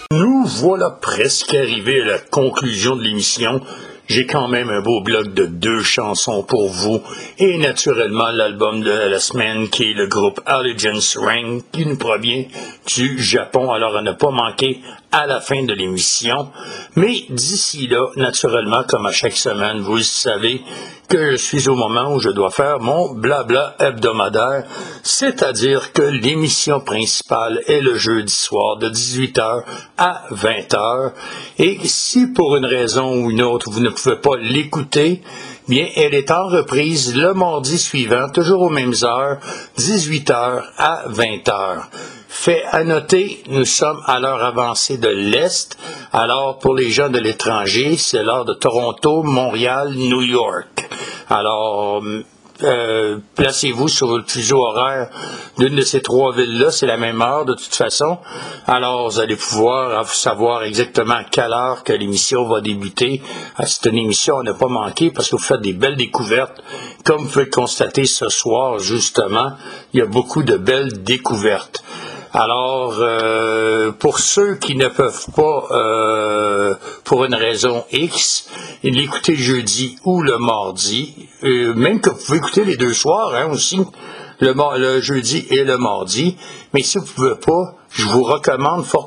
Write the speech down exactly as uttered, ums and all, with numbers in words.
Nous voilà presque arrivés à la conclusion de l'émission. J'ai quand même un beau bloc de deux chansons pour vous et naturellement l'album de la semaine qui est le groupe Allegiance Ring qui nous provient du Japon. Alors à ne pas manquer à la fin de l'émission. Mais d'ici là, naturellement, comme à chaque semaine, vous le savez que je suis au moment où je dois faire mon blabla hebdomadaire, c'est-à-dire que l'émission principale est le jeudi soir de dix-huit heures à vingt heures. Et si pour une raison ou une autre, vous ne pouvez pas l'écouter, bien, elle est en reprise le mardi suivant, toujours aux mêmes heures, dix-huit heures à vingt heures. Fait à noter, nous sommes à l'heure avancée de l'Est. Alors, pour les gens de l'étranger, c'est l'heure de Toronto, Montréal, New York. Alors, euh, placez-vous sur le fuseau horaire d'une de ces trois villes-là. C'est la même heure, de toute façon. Alors, vous allez pouvoir savoir exactement à quelle heure que l'émission va débuter. C'est une émission à ne pas manquer parce que vous faites des belles découvertes. Comme vous pouvez le constater ce soir, justement, il y a beaucoup de belles découvertes. Alors, euh, pour ceux qui ne peuvent pas, euh, pour une raison X, l'écouter le jeudi ou le mardi, euh, même que vous pouvez écouter les deux soirs hein, aussi, le, le jeudi et le mardi, mais si vous ne pouvez pas, je vous recommande fortement